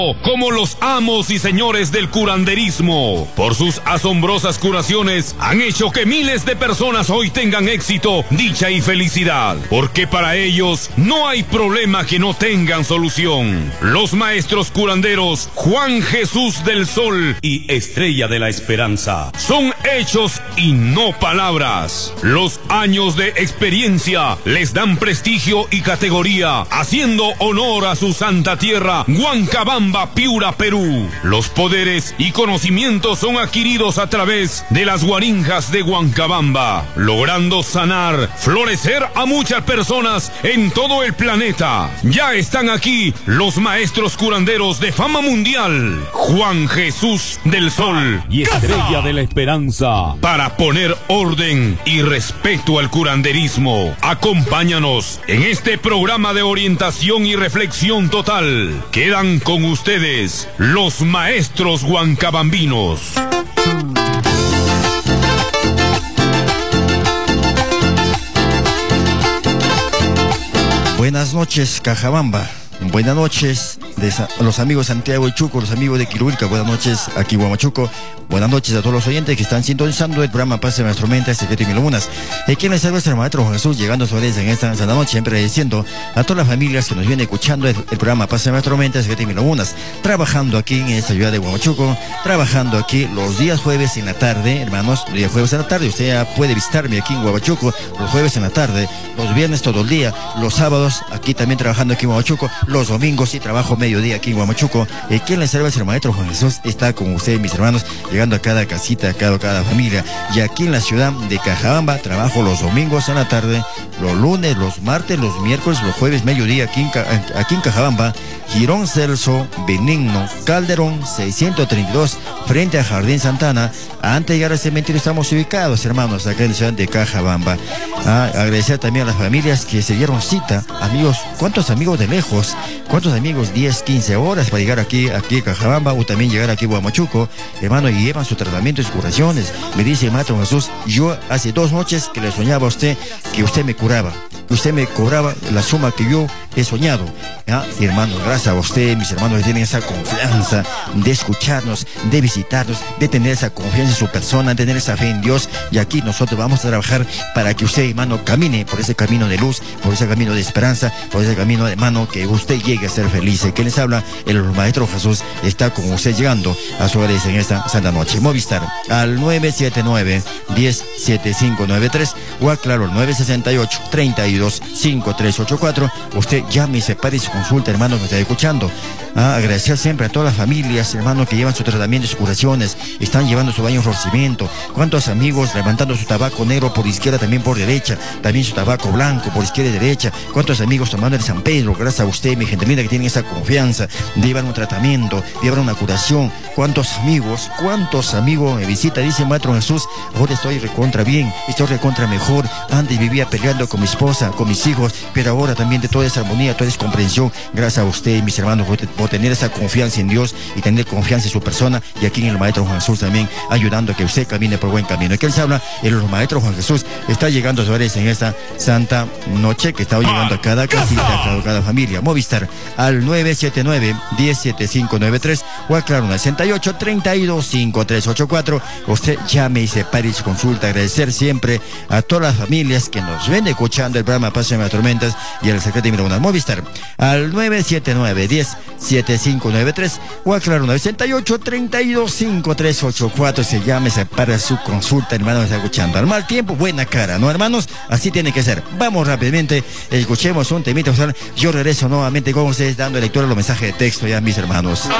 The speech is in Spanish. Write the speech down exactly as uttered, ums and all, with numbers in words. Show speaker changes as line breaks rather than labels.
como los amos y señores del curanderismo. Por sus asombrosas curaciones han hecho que miles de personas hoy tengan éxito, dicha y felicidad, porque para ellos no hay problema que no tengan solución. Los maestros curanderos Juan Jesús del Sol y Estrella de la Esperanza son hechos y no palabras. Los años de experiencia les dan prestigio y categoría, haciendo honor a su santa tierra, Huancabamba, Piura, Perú. Los poderes y conocimientos son adquiridos a través de las guarinjas de Huancabamba, logrando sanar, florecer a muchas personas en todo el planeta. Ya están aquí los maestros curanderos de fama mundial, Juan Jesús del Sol y Estrella de la Esperanza, para poner orden y respeto al curanderismo. Acompáñanos en este programa de orientación y reflexión total. Quedan con ustedes los maestros huancabambinos.
Buenas noches, Cajabamba. Buenas noches de los amigos de Santiago y Chuco, los amigos de Quiruilca. Buenas noches aquí Huamachuco. Buenas noches a todos los oyentes que están sintonizando el programa Pase Nuestra Mente, Secreto y Mil Lunas. Eh, ¿Quién les habla? Es el Maestro Juan Jesús, llegando sobre en esta Santa Noche, siempre diciendo a todas las familias que nos vienen escuchando el, el programa Pase Nuestra Mente, Secreto y Mil Lunas, trabajando aquí en esta ciudad de Huamachuco, trabajando aquí los días jueves en la tarde, hermanos, los días jueves en la tarde. Usted ya puede visitarme aquí en Huamachuco los jueves en la tarde, los viernes todo el día, los sábados aquí también trabajando aquí en Huamachuco, los domingos y trabajo mediodía aquí en Huamachuco. Eh, ¿Quién les habla? Es el Maestro Juan Jesús, está con ustedes, mis hermanos, llegando a cada casita, a cada, cada familia. Y aquí en la ciudad de Cajabamba trabajo los domingos en la tarde, los lunes, los martes, los miércoles, los jueves mediodía aquí en, aquí en Cajabamba, Girón Celso Benigno Calderón seiscientos treinta y dos, frente a Jardín Santana. Antes de llegar a este cementerio estamos ubicados, hermanos, acá en la ciudad de Cajabamba. Ah, agradecer también a las familias que se dieron cita. Amigos, ¿cuántos amigos de lejos? ¿Cuántos amigos? diez, quince horas para llegar aquí, aquí a Cajabamba, o también llegar aquí a Huamachuco, hermano, y llevan su tratamiento y sus curaciones. Me dice el Maestro Jesús, yo hace dos noches que le soñaba a usted que usted me curaba, que usted me cobraba la suma que yo he soñado. ¿Ah? Hermano, gracias a usted, mis hermanos, que tienen esa confianza de escucharnos, de visitarnos, de tener esa confianza en su persona, de tener esa fe en Dios. Y aquí nosotros vamos a trabajar para que usted, hermano, camine por ese camino de luz, por ese camino de esperanza, por ese camino, hermano, que usted llegue a ser feliz. ¿Quién les habla? El Maestro Jesús está con usted llegando a su horas en esta santa noche. Movistar al nueve siete nueve, uno cero siete cinco nueve tres o a claro nueve seis ocho, tres dos, cinco tres ocho cuatro. Usted llame y separe su consulta, hermano, que está escuchando. Ah, agradecer siempre a todas las familias, hermanos, que llevan su tratamiento y sus curaciones, están llevando su baño en florcimiento. Cuántos amigos levantando su tabaco negro por izquierda, también por derecha, también su tabaco blanco por izquierda y derecha. Cuántos amigos tomando el San Pedro, gracias a usted, mi gente linda, que tienen esa confianza de llevar un tratamiento, de llevar una curación. Cuántos amigos, cuántos amigos me visitan, dice el Maestro Jesús, ahora estoy recontra bien, estoy recontra mejor. Antes vivía peleando con mi esposa, con mis hijos, pero ahora también de toda esa armonía, toda esa comprensión, gracias a usted, mis hermanos, por tener esa confianza en Dios y tener confianza en su persona. Y aquí en el Maestro Juan Jesús también ayudando a que usted camine por buen camino. ¿Quién se habla? El Maestro Juan Jesús está llegando a su en esta santa noche, que está llegando a cada casita, a cada, cada familia. Movistar al nueve siete nueve, uno cero siete cinco nueve tres o al claro sesenta y ocho, treinta y dos, cinco tres ocho cuatro. Usted llame y separe y consulta. Agradecer siempre a todas las familias que nos ven escuchando el programa Pase de las Tormentas y el Secreto de Mil Lunas. Movistar al nueve siete nueve, uno cero siete cinco nueve tres o al claro sesenta y ocho, treinta y dos, cinco tres ocho cuatro. Se llame, separa su consulta, hermano, que está escuchando. Al mal tiempo, buena cara, ¿no, hermanos? Así tiene que ser. Vamos rápidamente, escuchemos un temita. Yo regreso nuevamente con ustedes dando lectura a los mensajes de texto, ya, mis hermanos.